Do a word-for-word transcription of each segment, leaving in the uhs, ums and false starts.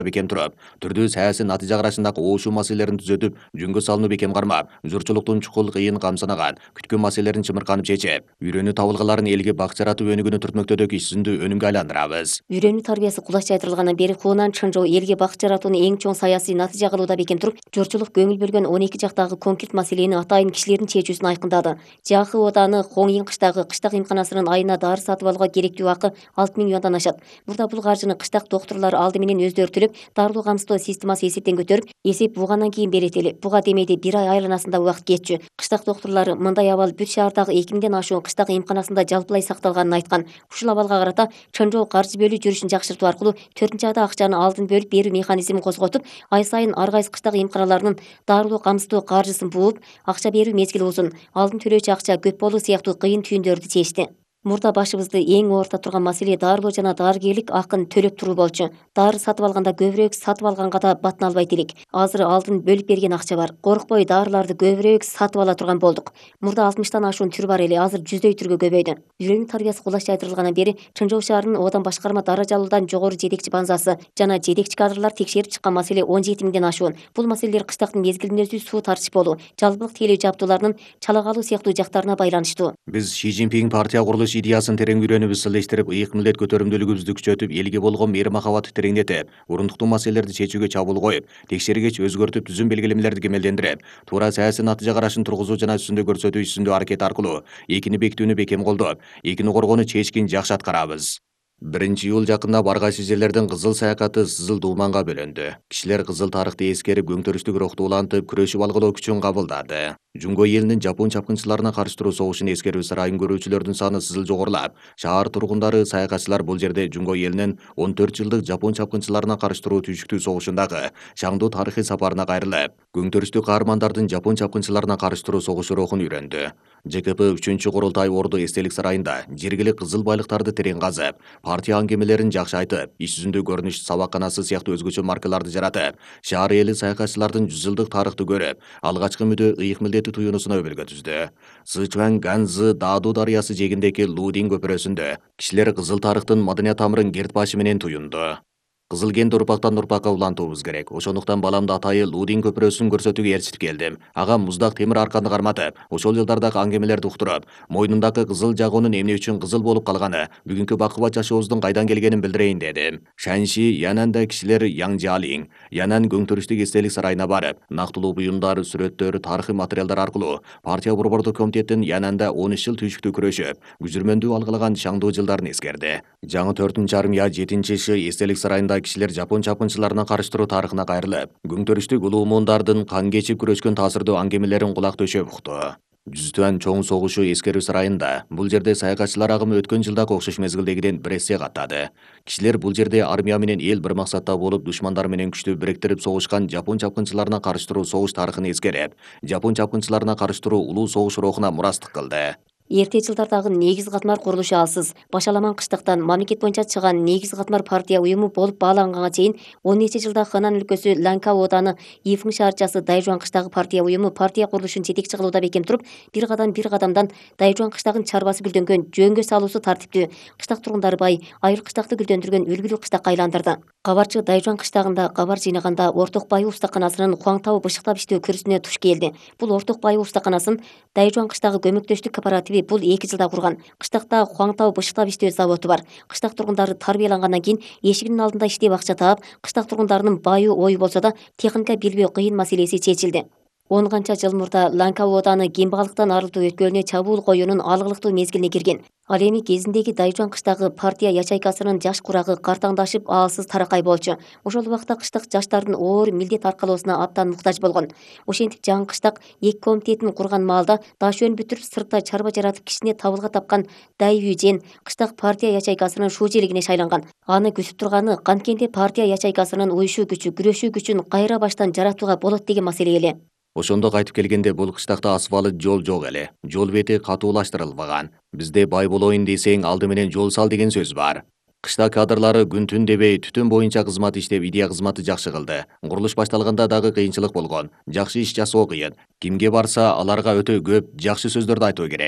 бекем туруп, түрдүү саясий натыйжа карашындагы оошуу маселелерин түзөтүп, жөнгө салынуу бекем кармап, журтчулуктун чукул кыйын камсынаган, күткөн маселелерин чымырканып чечип, үйрөнүү табылгаларын элге бак жаратып өнүгүүнү түртмөктөөдөгү иш жүзүндө өнүмгө айландырабыз. Үйрөнүү тарбиясы кулач жайдырылгандан бери Хунан Чынжоо элге бак жаратууну эң чоң саясий натыйжа кылууда бекем туруп, журтчулук көңүл бөлгөн он эки жактагы конкрет маселени атайын кишилердин чечүүсүн айкындады. Жахы Оданы Хоңин кыштагы кыштак эмканасынын айына дары сатып алууга керектүү акы алты миң юандан ашат. Мурда бул каржыны кыштак доктурлар алды менен өздөрү төлөп, дарылуу камсыздоо системасы эсептен көтөрүп, эсеп бугандан кийин берет эле. Буга демейде бир ай айланасында убакыт кетчү. Кыштак доктурлары мындай абал бүт шаардагы эки миңден ашуун кыштак эмканасында жалпылай сакталганын айткан. Ушул абалга карата Чынжоо каржы бөлүү жүрүшүн жакшыртуу аркылуу төртүнчү айда акчаны алдын бөлүп берүү механизмин козготуп, ай сайын ар кайсы кыштак эмканаларынын дарылуу камсыздоо каржысын бууп, акча берүү мезгили узун, алдын төлөөчү акча көп болуу сыяктуу кыйын түйүндөрдү чечти. Мурда башыбызды эң оорта турган маселе дарылоо жана дарыгерлик акын төлөп туруу болчу. Дары сатып алганда көбүрөөк, сатып алганга да батын албайт элек. Азыр алдын бөлүп берген акча бар. Коркпой дарыларды көбүрөөк сатып ала турган болдук. Мурда алтымыштан ашуун түр бар эле, азыр жүздөй түргө көбөйдү. Үйрөнүү тарбиясы кулач жайдырылгандан бери Чынжоо шаарынын Одан башкарма даражалуудан жогору жетекчи банзасы жана жетекчи кадрлар текшерип чыккан маселе он жети миңден ашуун. Бул маселелер кыштактын мезгилинде өзү суу тартыш болуу, жалпылык тейлөө жабдууларынын чала калуу сыяктуу жактарына байланыштуу. Биз Ши Цзиньпин партия курулуш идеясын терең үйрөнүп, ысылдештирип, ыйык милдет көтөрүмдүүлүгүбүздү күчөтүп, элге болгон мээри махабатты тереңдетип, урундуктуу маселелерди чечүүгө чабуул коюп, текшергеч өзгөртүп, түзүм белгилемелерди кемелдендирип, туура саясий натыйжа карашын тургузуу жана үстүндө көрсөтүү ишинде аракет аркылуу экини бекитүүнү бекем колдоп, экини коргоону чечкин жакшы аткарабыз. биринчи июль жакында ар кайсы жерлердин кызыл саякаты Сызыл Дууманга бөлөндү. Кишилер кызыл тарыхты эскерип, көңтөрүштүк рухту улантып, күрөшүп алгылоо күчүн кабылдады. Жунго элинин жапон чапкынчыларына каршы туруу согушун эскерүү сарайын көрүүчүлөрдүн саны сызыл жогорулап, шаар тургундары, саякатчылар бул жерде Жунго элинин он төрт жылдык жапон чапкынчыларына каршы туруу түйшүктүү согушундагы шаңдуу тарыхый сапарына кайрылып, көңтөрүштүү каармандардын жапон чапкынчыларына каршы туруу согушу рухун үйрөндү. Ж К П үчүнчү курултай Орду эстелик сарайында жергилик кызыл байлыктарды терең казып, партия аңгемелерин жакшы айтып, иш жүзүндө көрүнүш сабакканасы сыяктуу өзгөчө маркаларды жаратып, шаар эли саякатчылардын жүз жылдык тарыхты көрүп, алгачкы мүдө ыйык милдети туюунусуна өбөлгө түздү. Сычуан Ганзы Даду дарыясы жээгиндеги Лудин көпүрөсүндө кишилер кызыл тарыхтын маданият тамырын керт башы менен туюнду. Кызыл генди урпактан урпакка улантуубуз керек. Ошондуктан баламды атайы Лудин көпүрөсүн көрсөтүүгө ээрчитип келдим. Ага муздак темир арканды карматып, ошол жылдардагы аңгемелерди уктуруп, мойнундагы кызыл жагуунун эмне үчүн кызыл болуп калганы, бүгүнкү бакубат жашообуздун кайдан келгенин билдирейин дедим. Шанши Янанда кишилер Яңжалин, Янан көңтөрүштүк эстелик сарайына барып, нактылуу буюмдар, сүрөттөр, тарыхый материалдар аркылуу партия борбордук комитеттин Янанда он үч жыл түйшүктүү күрөшүп, күзүрмөндүү алгылаган шаңдуу жылдарын эскерди. Жаңы төртүнчү армия жетинчи Ш эстелик сарайында кишилер жапон чапкынчыларына каршы туруу тарыхына кайрылып, көңтөрүштүк улуумундардын кан кечип күрөшкөн таасирдуу аңгемелерин кулак төшөп укту. Жүзтүан чоң согушу эскерүү сарайында бул жерде саякатчылар агымы өткөн жылдагы окшош мезгилдегиден бир эсе каттады. Кишилер бул жерде армия менен эл бир максатта болуп, душмандар менен күчтү бириктирип согушкан жапон чапкынчыларына каршы туруу согуш тарыхын эскерип, жапон чапкынчыларына каршы туруу улуу согуш рухуна мурастык кылды. Эрте жылдардагы негиз катмар курулушу алсыз, башаламан кыштактан мамлекет боюнча чыган негиз катмар партия уюму болуп бааланганга чейин он нече жылда Хэнан өлкөсү Ланка Оданы Ифың шаарчасы Дайжуан кыштагы партия уюму партия курулушун жетекчи кылууда бекем туруп, бир кадам бир кадамдан Дайжуан кыштагын чарбасы гүлдөнгөн жөнгө салуусу тартиптүү, кыштак тургундары бай, айыл кыштакты гүлдөндүргөн үлгүлүү кыштакка айландырды. Кабарчы Дайжуан кыштагында кабар жыйнаганда Орток Байы устаканасынын Хуаңтау бышыктап иштөө күрүсүнө туш келди. Бул Орток Байы устаканасын Дайжуан кыштагы көмөктөштүк кооперативи бул эки жылда курган. Кыштакта Хуаңтау бышыктап иштөө заводу бар. Кыштак тургундары тарбиялангандан кийин эшигинин алдында иштеп акча таап, кыштак тургундарынын баю ою болсо да техника билбөө кыйын маселеси чечилди. он канча жыл мурда Ланка Оданы кембагалыктан арылтуу өткөлүнө чабуул коюунун алгылыктуу мезгилине кирген. Ал эми кезиндеги Дайжуан кыштагы партия ячейкасынын жаш курагы картаңдашып аалсыз таракай болчу. Ошол убакта кыштак жаштардын оор милдет аркалоосуна абдан муктаж болгон. Ошентип жаңы кыштак эки комитетин курган маалда дашөөн бүтүрүп сыртта чарба жаратып кичине табылга тапкан Дайвүү Жен кыштак партия ячейкасынын шужелигине шайланган. Аны күтүп турганы канткенде партия ячейкасынын уюшуу күчү, күрөшүү күчүн кайра баштан жаратууга болот деген маселе эле. Ошондо кайтып келгенде бул кыштакта асфальт жол жок эле. Жол бети катуулаштырылбаган. Бизде бай болоюн десең алды менен жол сал деген сөз бар. Кыштак кадрлары күн түн дебей түтүн боюнча кызмат иштеп, идея кызматы жакшы кылды. Курулуш башталганда дагы кыйынчылык болгон. Жакшы иш жасоо кыйын. Кимге барса аларга өтө көп жакшы сөздөрдү айтуу керек.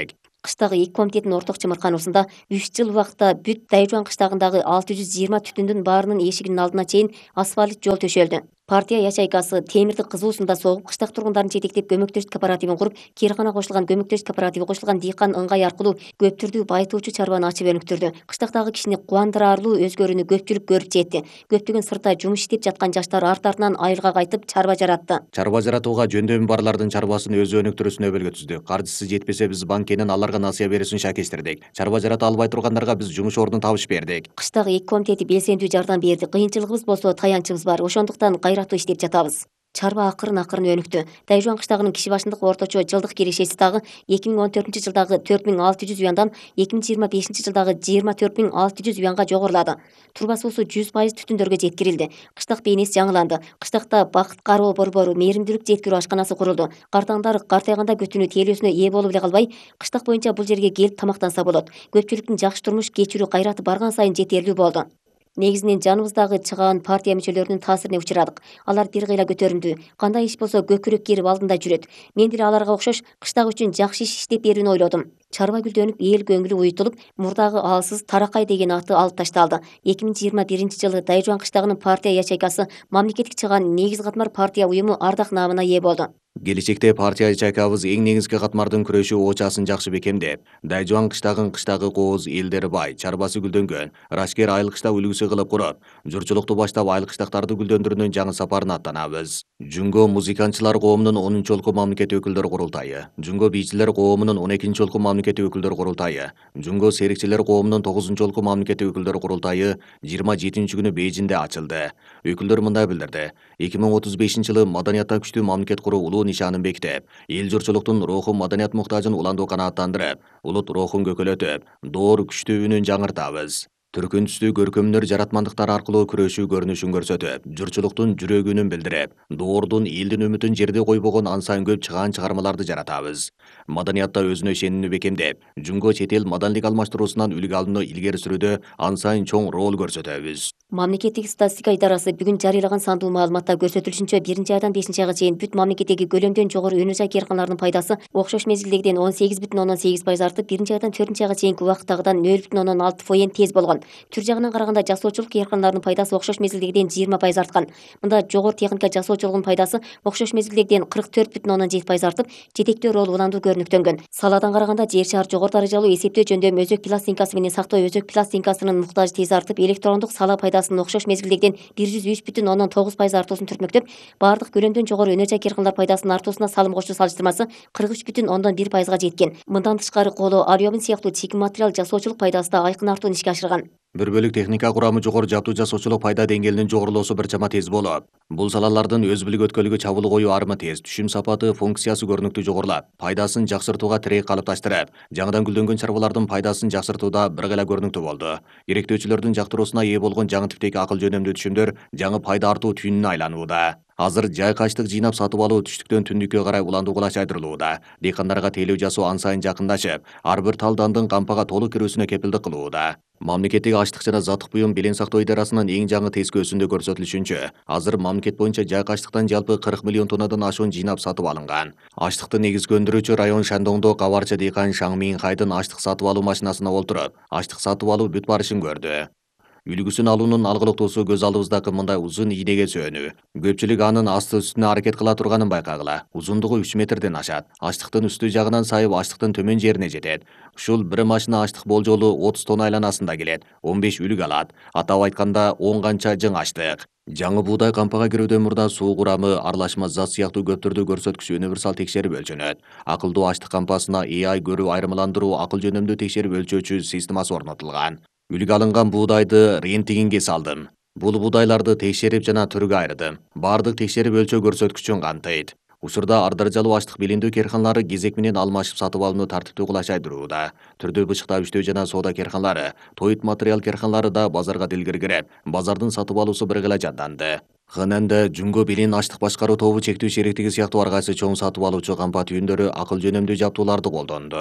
Кыштагы эки комитеттин орток чымыркануусунда үч жыл убакытта бүт Дайжуан кыштагындагы алты жүз жыйырма түтүндүн баарынын эшигинин алдына чейин асфальт жол төшөлдү. Партия ячейкасы темирди кызуусунда согуп, кыштак тургундарын жетектеп көмөктөш кооперативин куруп, Кирхана кошулган көмөктөш кооперативи кошулган дыйкан ыңгай аркылуу көп түрдүү байытуучу чарбаны ачып өнүктүрдү. Кыштактагы кишини кубандыраарлуу өзгөрүүнү көпчүлүк көрүп жетти. Көптөгөн сыртта жумуш иштеп жаткан жаштар арты артынан айылга кайтып чарба жаратты. Чарба жаратууга жөндөмү барлардын чарбасын өзү өнүктүрүүсүнө өбөлгө түздүк. Каржысы жетпесе биз банкенин аларга насыя берүүсүн шакештирдик. Чарба жарата албай тургандарга биз жумуш ордун табыш бердик. Кыштагы эки комитети белсендүү жардам берди. Кыйынчылыгыбыз болсо таянчыбыз бар. Ошондуктан кайраттуу иштеп жатабыз. Чарба акырын акырын өнүктү. Дайжуан кыштагынын киши башындык орточо жылдык кирешеси дагы эки миң он төртүнчү жылдагы төрт миң алты жүз юандан эки миң жыйырма бешинчи жылдагы жыйырма төрт миң алты жүз юанга жогорулады. Турба суусу жүз пайыз түтүндөргө жеткирилди. Кыштак бейнеси жаңыланды. Кыштакта бакыт кароо борбору, мээримдүүлүк жеткирүү ашканасы курулду. Картаңдар картайганда күтүүнү тейлөөсүнө ээ болуп эле калбай, кыштак боюнча бул жерге келип тамактанса болот. Көпчүлүктүн жакшы турмуш кечирүү кайраты барган сайын жетерлүү болду. Негизинен жаныбыздагы чыгаан партия мүчөлөрүнүн таасирине учурадык. Алар бир кыйла көтөрүмдүү, кандай иш болсо көкүрөк керип алдында жүрөт. Мен деле аларга окшош кыштак үчүн жакшы иш иштеп берүүнү ойлодум. Чарба гүлдөнүп, эл көңүлү уютулуп, мурдагы алсыз Таракай деген аты алып ташталды. эки миң жыйырма биринчи жылы Дайжуан кыштагынын партия ячейкасы мамлекеттик чыгаан негиз катмар партия уюму ардак наамына ээ болду. Келечекте партия ячейкабыз эң негизги катмардын күрөшүү очасын жакшы бекемдеп, Дайжуан кыштагын кыштагы кооз, элдери бай, чарбасы гүлдөнгөн, Рашкер айыл кыштак үлгүсү кылып куруп, журчулукту баштап айыл кыштактарды гүлдөндүрүүнүн жаңы сапарына аттанабыз. Жүнгө музыкантчылар коомунун онунчу олку мамлекеттик өкүлдөр курултайы, Жүнгө бийчилер коомунун он экинчи олку мамлекеттик өкүлдөр курултайы, Жүнгө серикчилер коомунун тогузунчу олку мамлекеттик өкүлдөр курултайы жыйырма жетинчи күнү Бейжинде ачылды. Өкүлдөр мындай билдирди: эки миң отуз бешинчи жылы маданиятта күчтүү мамлекет куруу улуу нишанын бекитип, эл журчулуктун руху маданият муктажын уландуу канааттандырып, улут рухун көкөлөтүп, доор күчтүүнүн жаңыртабыз. Түркүн түстүү көркөмдөр жаратмандыктар аркылуу күрөшүү көрүнүшүн көрсөтүп, журчулуктун жүрөгүнүн билдирип, доордун элдин үмүтүн жерде койбогон ансан көп чыгаан чыгармаларды жаратабыз. Маданиятта өзүнө ишенимди бекемдеп, Жүнгө чет эл маданийлик алмаштыруусунан үлгү алууну илгери сүрүүдө ансан чоң роль көрсөтөбүз. Мамлекеттик статистика идарасы бүгүн жарыялаган сандуу маалыматта көрсөтүлүшүнчө биринчи айдан бешинчи айга чейин бүт мамлекеттеги көлөмдөн жогору өнөр жай кыйрканаларынын пайдасы окшош мезгилдегиден он сегиз бүтүн ондон сегиз пайыз артып, биринчи айдан төртүнчү айга чейинки убакыттагыдан нөл бүтүн ондон алты фоен тез болгон. Түр жагынан караганда жасоочулук кыйрканаларынын пайдасы окшош мезгилдегиден жыйырма пайыз арткан. Мында жогору техника жасоочулугунун пайдасы окшош мезгилдегиден кырк төрт бүтүн ондон жети пайыз артып, жетектөө роль уландуу көрүнүктөнгөн. Саладан караганда жер шаар жогору даражалуу эсептөө жөндөм өзөк пластинкасы менен сактоо өзөк пластинкасынын муктажы тез артып, электрондук сала пайдасынын окшош мезгилдегиден бир жүз үч бүтүн ондон тогуз пайыз артуусун түртмөктөп, баардык көлөмдөн жогору өнөр жай кыйрканалар пайдасынын артуусуна салым кошуу салыштырмасы кырк үч бүтүн ондон бир пайызга жеткен. Мындан тышкары коло, алюмин сыяктуу чийки материал жасоочулук пайдасы да айкын артууну ишке ашырган. Бир бөлүк техника курамы жогору жаптуу жасоочулук пайда деңгээлинин жогорулоосу бир чама тез болуп, бул салалардын өз билик өткөлүгү чабуул коюу арымы тез, түшүм сапаты, функциясы көрүнүктүү жогорулап, пайдасын жакшыртууга тирек калыпташтырып, жаңыдан гүлдөнгөн чарбалардын пайдасын жакшыртууда бир кыйла көрүнүктүү болду. Керектөөчүлөрдүн жактыруусуна ээ болгон жаңы типтеги акыл жөнөмдүү түшүмдөр жаңы пайда артуу түйүнүнө айланууда. Азыр жай качтык жыйнап сатып алуу түштүктөн түндүккө карай уландуу кылач айдырылууда. Дыйкандарга тейлөө жасоо ан сайын жакындашып, ар бир тал дандын кампага толук кирүүсүнө кепилдик кылууда. Мамлекеттик аштык жана заттык буюм белең сактоо идарасынын эң жаңы тескөөсүндө көрсөтүлүшүнчө, азыр мамлекет боюнча жай качтыктан жалпы кырк миллион тоннадан ашуун жыйнап сатып алынган. Аштыкты негизги өндүрүүчү район Шандоңдо кабарчы дыйкан Шаң Минхайдын аштык сатып алуу машинасына олтуруп, аштык сатып алуу бүт барышын көрдү. Үлгүсүн алуунун алгылыктуусу көз алдыбыздагы мындай узун ийнеге сөөнүү. Көпчүлүк анын асты үстүнө аракет кыла турганын байкагыла. Узундугу үч метрден ашат. Аштыктын үстү жагынан сайып аштыктын төмөн жерине жетет. Ушул бир машина аштык болжолу отуз тонна айланасында келет. он беш үлүк алат. Атап айтканда он канча жың аштык. Жаңы буудай кампага кирүүдөн мурда суу курамы, аралашма зат сыяктуу көп түрдүү көрсөткүч универсал текшерип өлчөнөт. Акылдуу аштык кампасына A I көрүү айырмаландыруу акыл жөнөмдүү текшерип өлчөөчү системасы орнотулган. Үлгү алынган буудайды рентгенге салдым. Бул буудайларды текшерип жана түргө айырдым. Бардык текшерип өлчөө көрсөткүчүн камтыйт. Учурда ар даражалуу аштык билиндүү керканалары кезек менен алмашып сатып алууну тартиптүү кылач айдырууда. Түрдүү бычыктап иштөө жана соода керканалары, тоют материал керканалары да базарга дилгири кирип, базардын сатып алуусу бир кыйла жанданды. Хынанда Жүнгө Белин аштык башкаруу тобу чектүү шериктиги сыяктуу ар кайсы чоң сатып алуучу кампа түйүндөрү акыл жөнөмдүү жаптууларды колдонду.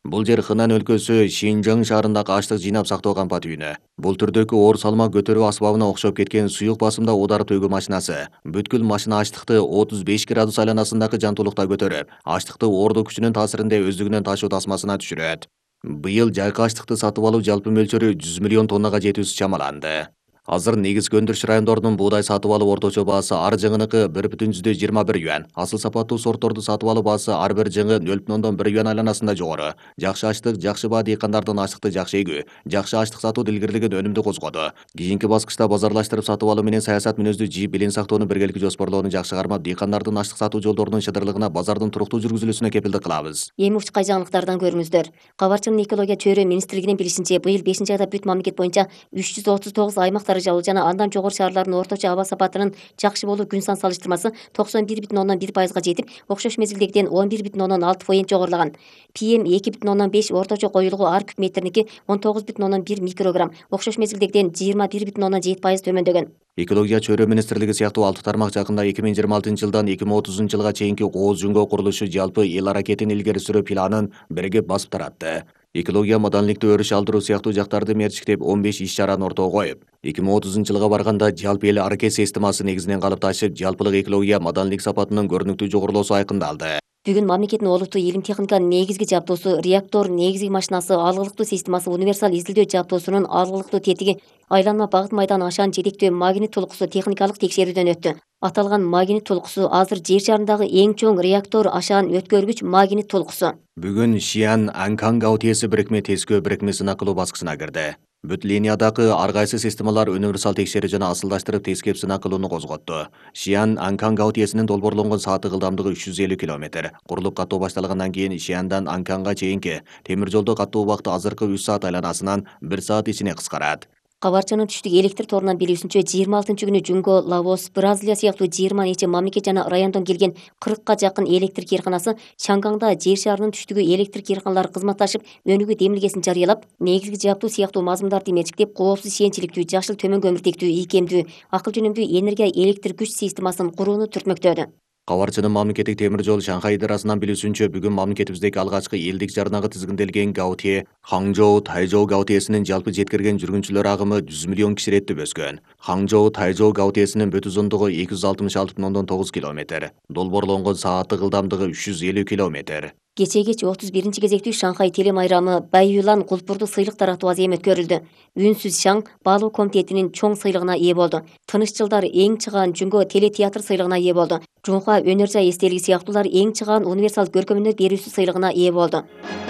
Бул жер Хынан өлкөсү Шинжаң шаарындагы аштык жыйнап сактоо кампат үйүнө. Бул түрдөгү оор салмак көтөрүү асбабына окшоп кеткен суюк басымда оодарып төгүү машинасы бүткүл машина аштыкты отуз беш градус айланасындагы жантуулукта көтөрүп, аштыкты оордоо күчүнүн таасиринде өздүгүнөн ташуу тасмасына түшүрөт. Быйыл жайкы аштыкты сатып алуу жалпы мөлчөрү жүз миллион тоннага жетүүсү чамаланды. Азыр негизги өндүрүш райондорунун буудай сатып алуу орточо баасы ар жыңыныкы бир бүтүн жүздөй жыйырма бир юан, асыл сапаттуу сортторду сатып алуу баасы ар бир жыңы нөл бүтүн ондон бир юан айланасында жогору. Жакшы аштык, жакшы баа дыйкандардын аштыкты жакшы эгүү, жакшы аштык сатууду илгерилеген өнүмдү козгоду. Кийинки баскычта базарлаштырып сатып алуу менен саясат мүнөздүү жий билин сактоону биргеликте жоспорлоону жакшы кармап, дыйкандардын аштык сатуу жолдорунун шыдырлыгына, базардын туруктуу жүргүзүлүүсүнө кепилдик кылабыз. Эми учкай жаңылыктардан көрүңүздөр. Кабарчынын экология чөйрө министрлигинин билишинче, быйыл бешинчи айда бүт мамлекет боюнча үч жүз отуз тогуз аймак даражалуу жана андан жогору шаарлардын орточо аба сапатынын жакшы болуу күн сан салыштырмасы токсон бир бүтүн ондон бир пайызга жетип, окшош мезгилдегиден он бир бүтүн ондон алты поинт жогорулаган. пи эм эки бүтүн ондон беш орточо коюлгу ар куб метриники он тогуз бүтүн ондон бир микрограмм, окшош мезгилдегиден жыйырма бир бүтүн ондон жети пайыз төмөндөгөн. Экология чөйрө министрлиги сыяктуу алты тармак жакында эки миң жыйырма алтынчы жылдан эки миң отузунчу жылга чейинки кооз жөнгө курулушу жалпы эл аракетин илгери сүрүү планын биригип басып таратты. Экология маданилекти өрүш алдыруу сыяктуу жактарды мерчиктеп он беш иш чараны ортого коюп, эки миң отузунчу жылга барганда жалпы эл аракет системасы негизинен калыпташып, жалпылык экология маданиlik сапатынын көрүнүктүү жогорулоосу айкындалды. Бүгүн мамлекеттин олуттуу илим техниканын негизги жабдоосу, реактор негизги машинасы, алгылыктуу системасы, универсал изилдөө жабдоосунун алгылыктуу тетиги, айланма багыт майдан ашаан жетектөө магнит толкусу техникалык текшерүүдөн өттү. Аталган магнит толкусу азыр жер шарындагы эң чоң реактор ашаан өткөргүч магнит толкусу. Бүгүн Шиан Анкан гаутиеси бирикме тескөө бирикмесин акылуу баскычына кирди. Бүт линиядагы ар кайсы системалар универсал текшерүү жана асылдаштырып тескеп сынак кылууну козготту. Шиан Анкан гаутиесинин долбоорлонгон сааттык ылдамдыгы үч жүз элүү километр. Курулуп каттоо башталгандан кийин Шиандан Анканга чейинки темир жолдо каттоо убакыты азыркы үч саат айланасынан бир саат ичине кыскарат. Кабарчынын түштүк электр торунан билүүсүнчө, жыйырма алтынчы күнү Жунго, Лаос, Бразилия сыяктуу жыйырма нече мамлекет жана райондон келген кыркка жакын электр кыйрканасы Шангаңда жер шарынын түштүгү электр кыйрканалары кызматташып, өнүгүү демилгесин жарыялап, негизги жабдуу сыяктуу мазмундарды мерчиктеп, коопсуз, сенчиликтүү, жашыл төмөн көмүртектүү, ийкемдүү, акыл жөнүмдүү энергия электр күч системасын курууну түртмөктөдү. Кабарчынын мамлекеттик темир жол Шанхай идарасынан билүүсүнчө, бүгүн мамлекетибиздеги алгачкы элдик жарнага тизгинделген Гаутие, Хаңжоу, Тайжоу Гаутиесинин жалпы жеткирген жүргүнчүлөр агымы жүз миллион киши реттеп өскөн. Хаңжоу, Тайжоу Гаутиесинин бүт узундугу эки жүз алтымыш алты бүтүн ондон тогуз километр, долбоорлонгон сааттык ылдамдыгы үч жүз элүү километр. Кечээ кеч отуз биринчи кезектүү Шанхай телемайрамы Байюлан Гулпурду сыйлык таратуу азем өткөрүлдү. Үнсүз Шаң баалоо комитетинин чоң сыйлыгына ээ болду. Тыныч жылдар эң чыгаан Жунго телетеатр сыйлыгына ээ болду. Жунхва өнөр жай эстелиги сыяктуулар эң чыгаан универсал көркөм өнөр берүүсү сыйлыгына ээ болду.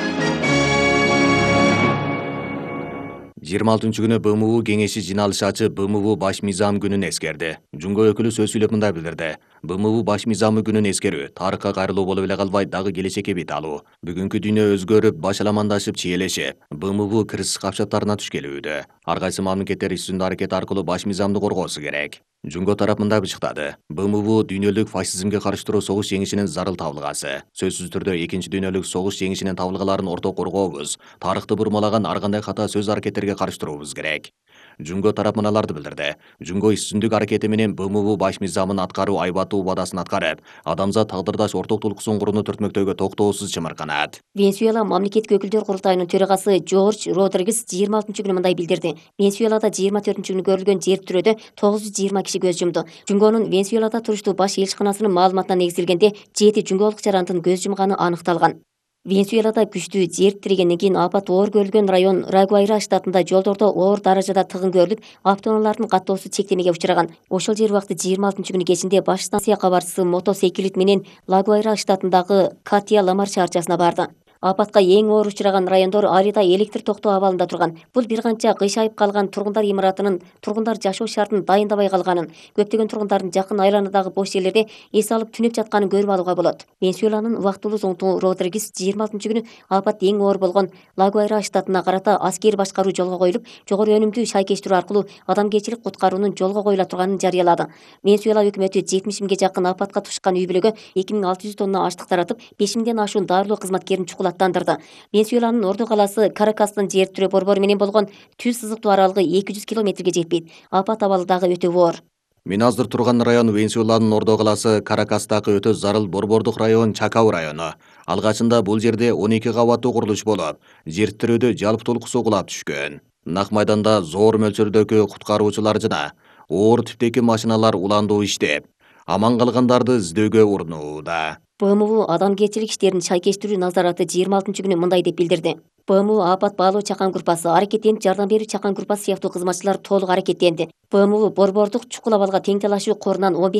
жыйырма алтынчы күнү Б М У кеңеши жыйналыш ачып, Б М У баш мыйзам күнүн эскерди. Жунго өкүлү сөз сүйлөп мындай билдирди. Б М У баш мыйзамы күнүн эскерүү тарыхка кайрылуу болуп эле калбай, дагы келечекке бет алуу. Бүгүнкү дүйнө өзгөрүп, башаламандашып, чиелешип, Б М У кырсыз капчаттарына туш келүүдө. Ар кайсы мамлекеттер иш жүзүндө аракет аркылуу баш мыйзамды коргоосу керек. Жунго тарап мындай бычыктады. Б М У дүйнөлүк фашизмге каршы туруу согуш жеңишинин зарыл табылгасы. Сөзсүз түрдө экинчи дүйнөлүк согуш жеңишинин табылгаларын орто коргообуз, тарыхты бурмалаган ар кандай ката сөз аракеттерге каршы туруубуз керек. Жунго тарап мыналарды билдирди. Жунго иш жүзүндүк аракети менен Б М У баш мыйзамын аткаруу айбаттуу убадасын аткарып, адамзат тагдырдаш ортоктулуксун курууну түртмөктөөгө токтоосуз чымырканат. Венесуэла мамлекеттик өкүлдөр курултайынын төрагасы Жорж Родригес жыйырма алтынчы күнү мындай билдирди. Венесуэлада жыйырма төртүнчү күнү көрүлгөн жер тирөөдө тогуз жүз жыйырма киши көз жумду. Жунгонун Венесуэлада туруштуу баш элчиканасынын маалыматына негизделгенде жети жунголук жарандын көз жумганы аныкталган. Венесуэлада күчтүү жер тирегенден кийин апат оор көрүлгөн район Рагуайра штатында жолдордо оор даражада тыгын көрүлүп, автоунаалардын каттоосу чектемеге учураган. Ошол жер убакыты жыйырма алтынчы күнү кечинде баш станция кабарчысы мотоциклет менен Лагуайра штатындагы Катия Ламар шаарчасына барды. Апатка эң оор учураган райондор ар да электр токтоо абалында турган. Бул бир канча кыйшайып калган тургундар имаратынын тургундар жашоо шартын дайындабай калганын, көптөгөн тургундардын жакын айланадагы бош жерлерде эс алып түнөп жатканын көрүп алууга болот. Венесуэланын убактылуу зоңтугу Родригес жыйырма алтынчы күнү апат эң оор болгон Лагуайра штатына карата аскер башкаруу жолго коюлуп, жогору өнүмдүү шайкештирүү аркылуу адамгерчилик куткаруунун жолго коюла турганын жарыялады. Венесуэла өкмөтү жетимиш миңге жакын апатка тушкан үй бүлөгө эки миң алты жүз тонна аштык таратып, беш миңден ашуун дарылоо кызматкерин чукулаттандырды. Венесуэланын орду калаасы Каракастын жер тирөө борбору менен болгон түз сызыктуу аралыгы эки жүз километрге жетпейт. Апат абалы дагы өтө оор. Мен азыр турган район Венесуэланын Ордо каласы Каракастагы өтө зарыл Борбордук район Чакау району. Алгачында бул жерде он эки кабаттуу курулуш болуп, жертирөөдө жалпытуулук суу кулап түшкөн. Нак майданда зор мөлчөрдөгү куткаруучулар жана оор типтеги машиналар уландуу иштеп, аман калгандарды издөөгө урунууда. БМУ адамгерчилик иштерин шайкештирүү назараты жыйырма алтынчы күнү мындай деп билдирди. БМУ апат баалоо чакан группасы, аракеттенип жардам берүү чакан группасы сыяктуу кызматчылар толук аракеттенди. БМУ Борбордук чукул абалга тең талашуу корунан он беш